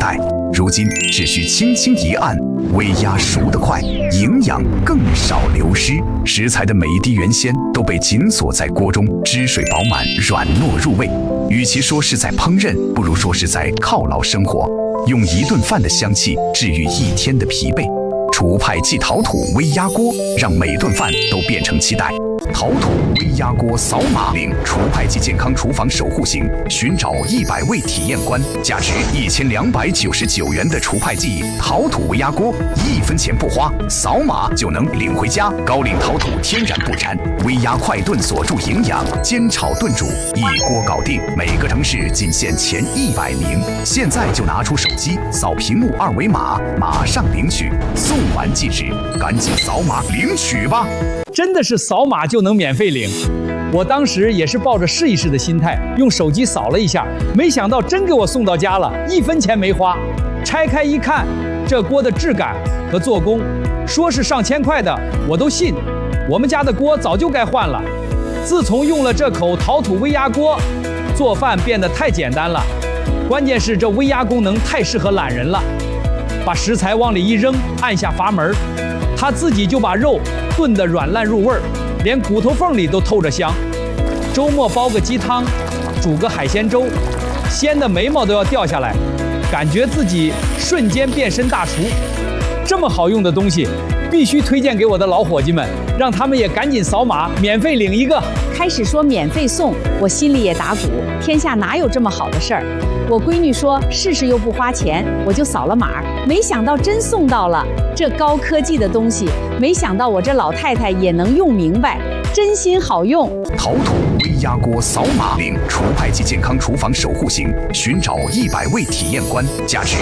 菜，如今只需轻轻一按，微压熟得快，营养更少流失。食材的每一滴原鲜都被紧锁在锅中，汁水饱满，软糯入味。与其说是在烹饪，不如说是在犒劳生活，用一顿饭的香气治愈一天的疲惫。厨派即陶土微压锅，让每顿饭都变成期待。陶土微压锅扫码领厨派即健康厨房守护型，寻找100位体验官，价值1299元的厨派即陶土微压锅，1分钱不花，扫码就能领回家。高岭陶土天然不粘，微压快炖锁住营养，煎炒炖煮一锅搞定。每个城市仅限前100名，现在就拿出手机扫屏幕2维码，马上领取，送完即止，赶紧扫码领取吧！ 真的是扫码就能免费领。我当时也是抱着试一试的心态，用手机扫了一下，没想到真给我送到家了，1分钱没花。拆开一看，这锅的质感和做工，说是上千块的，我都信。我们家的锅早就该换了。自从用了这口陶土微压锅，做饭变得太简单了。关键是这微压功能太适合懒人了，把食材往里一扔，按下阀门，它自己就把肉炖得软烂入味儿，连骨头缝里都透着香。周末煲个鸡汤，煮个海鲜粥，鲜的眉毛都要掉下来，感觉自己瞬间变身大厨。这么好用的东西，必须推荐给我的老伙计们，让他们也赶紧扫码免费领一个。 开始说免费送，我心里也打鼓，天下哪有这么好的事儿？我闺女说试试又不花钱，我就扫了码，没想到真送到了。这高科技的东西，没想到我这老太太也能用明白，真心好用。 陶土微压锅扫码领厨派即健康厨房守护型，寻找100位体验官，价值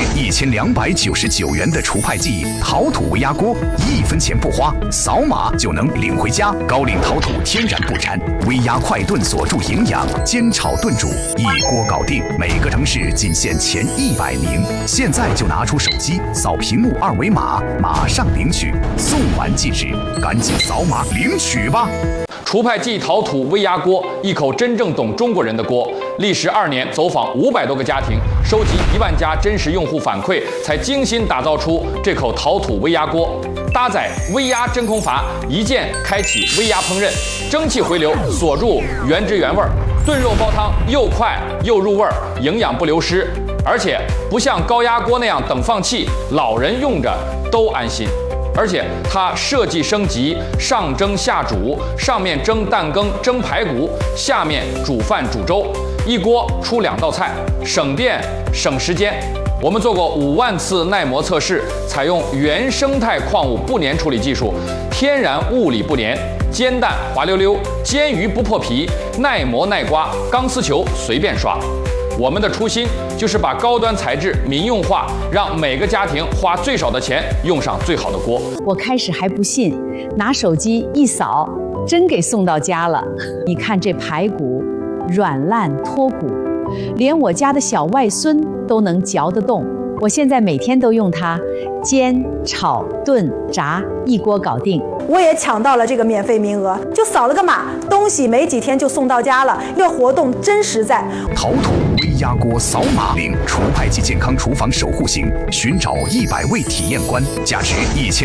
1299元的厨派即陶土微压锅，1分钱不花，扫码就能领回家。高岭陶土天然不粘，微压快炖锁住营养，煎炒炖煮一锅搞定。每个城市仅限前100名，现在就拿出手机扫屏幕2维码，马上领取，送完即止，赶紧扫码领取吧！ 厨派即陶土微压锅，一口真正懂中国人的锅。历时2年，走访500多个家庭，收集1万家真实用户反馈，才精心打造出这口陶土微压锅。搭载微压真空阀，一键开启微压烹饪，蒸汽回流锁住原汁原味，炖肉煲汤又快又入味，营养不流失。而且不像高压锅那样等放气，老人用着都安心。而且它设计升级，上蒸下煮，上面蒸蛋羹、蒸排骨，下面煮饭煮粥，一锅出2道菜，省电省时间。我们做过5万次耐磨测试，采用原生态矿物不粘处理技术，天然物理不粘，煎蛋滑溜溜，煎鱼不破皮，耐磨耐刮，钢丝球随便刷。我们的初心就是把高端材质民用化，让每个家庭花最少的钱用上最好的锅。 我开始还不信，拿手机一扫，真给送到家了。你看这排骨，软烂脱骨，连我家的小外孙都能嚼得动。我现在每天都用它，煎、炒、炖、炸，一锅搞定。 我也抢到了这个免费名额，就扫了个码，东西没几天就送到家了。这活动真实在。 陶土微压锅扫码领厨派即健康厨房守护型，寻找100位体验官，价值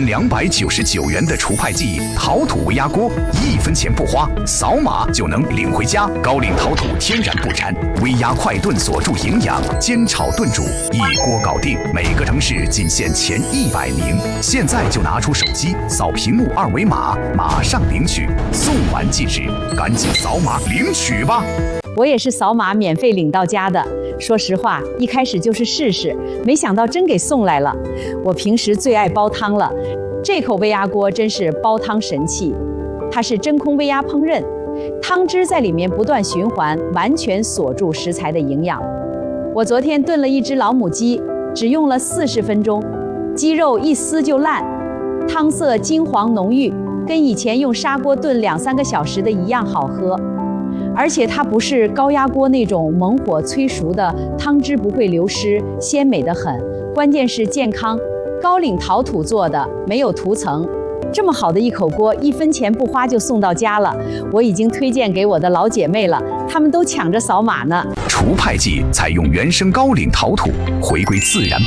1299元的厨派即陶土微压锅，1分钱不花，扫码就能领回家。高岭陶土天然不粘，微压快炖锁住营养，煎炒炖煮一锅搞定。每个城市仅限前100名，现在就拿出手机扫屏幕2维码，马上领取，送完即止，赶紧扫码领取吧！ 我也是扫码免费领到家的。说实话，一开始就是试试，没想到真给送来了。我平时最爱煲汤了，这口微压锅真是煲汤神器。它是真空微压烹饪，汤汁在里面不断循环，完全锁住食材的营养。我昨天炖了一只老母鸡，只用了40分钟，鸡肉一撕就烂，汤色金黄浓郁，跟以前用砂锅炖2-3个小时的一样好喝。而且它不是高压锅那种猛火催熟的，汤汁不会流失，鲜美得很。关键是健康，高岭陶土做的，没有涂层。这么好的一口锅，1分钱不花就送到家了。我已经推荐给我的老姐妹了，她们都抢着扫码呢。 厨派即采用原生高岭陶土，回归自然